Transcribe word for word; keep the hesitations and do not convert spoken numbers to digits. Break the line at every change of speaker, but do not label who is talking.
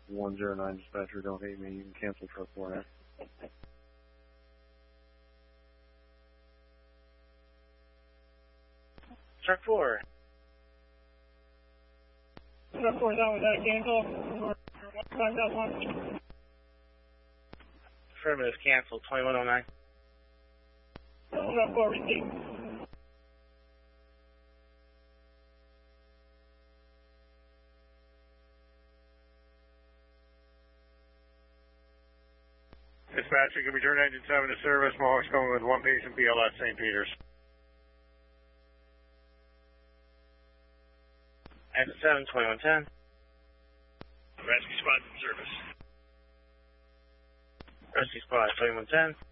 one zero nine dispatcher, don't hate me. You can cancel truck four now.
Truck four.
Truck four down, was that a cancel?
Affirmative, cancel, twenty-one oh nine.
Truck four, receive.
Dispatcher, can we turn engine seven to service? Mohawk's coming with one patient, B L S Saint Peter's.
Engine seven, twenty-one ten.
Rescue squad in service.
Rescue squad, twenty-one ten.